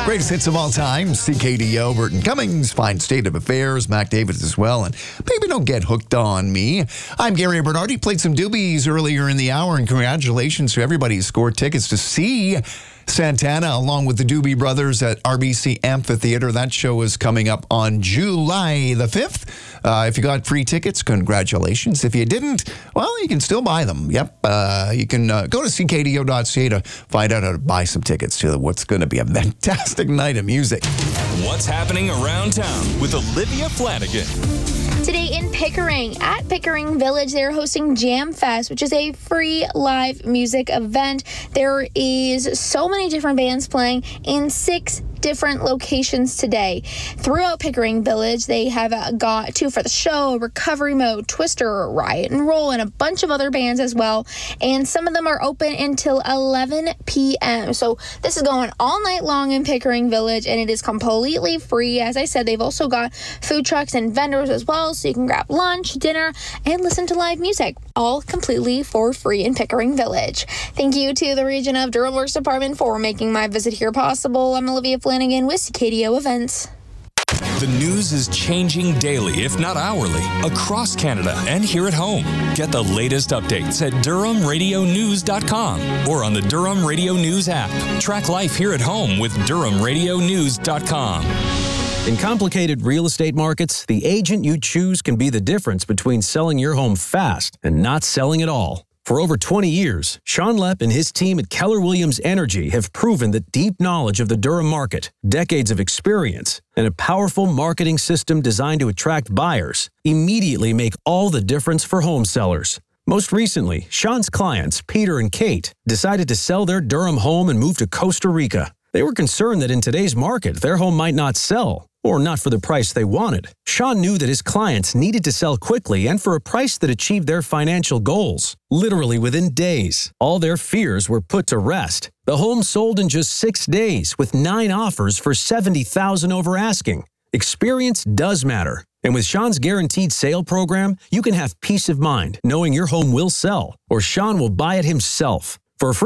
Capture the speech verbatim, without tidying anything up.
Greatest hits of all time, C K D O, Burton Cummings, Fine State of Affairs, Mac Davis as well, and Baby Don't Get Hooked on Me. I'm Gary Bernardi, played some doobies earlier in the hour, and congratulations to everybody who scored tickets to see Santana along with the Doobie Brothers at R B C Amphitheater. That show is coming up on July the fifth. Uh, if you got free tickets, congratulations. If you didn't, well, you can still buy them. Yep. Uh, you can uh, go to c k d o dot c a to find out how to buy some tickets to what's going to be a fantastic night of music. What's happening around town with Olivia Flanagan. Today in Pickering, at Pickering Village, they're hosting Jam Fest, which is a free live music event. There is so many different bands playing in six different locations today. Throughout Pickering Village, they have uh, got Two for the Show, Recovery Mode, Twister, Riot and Roll, and a bunch of other bands as well. And some of them are open until eleven p.m. So this is going all night long in Pickering Village, and it is completely free. As I said, they've also got food trucks and vendors as well, so you can grab lunch, dinner, and listen to live music, all completely for free in Pickering Village. Thank you to the Region of Durham Works Department for making my visit here possible. I'm Olivia Flanagan with C K D O Events. The news is changing daily, if not hourly, across Canada and here at home. Get the latest updates at durham radio news dot com or on the Durham Radio News app. Track life here at home with durham radio news dot com. In complicated real estate markets, the agent you choose can be the difference between selling your home fast and not selling at all. For over twenty years, Sean Lepp and his team at Keller Williams Energy have proven that deep knowledge of the Durham market, decades of experience, and a powerful marketing system designed to attract buyers immediately make all the difference for home sellers. Most recently, Sean's clients, Peter and Kate, decided to sell their Durham home and move to Costa Rica. They were concerned that in today's market, their home might not sell, or not for the price they wanted. Sean knew that his clients needed to sell quickly and for a price that achieved their financial goals. Literally within days, all their fears were put to rest. The home sold in just six days with nine offers for seventy thousand dollars over asking. Experience does matter. And with Sean's Guaranteed Sale program, you can have peace of mind knowing your home will sell, or Sean will buy it himself. For a free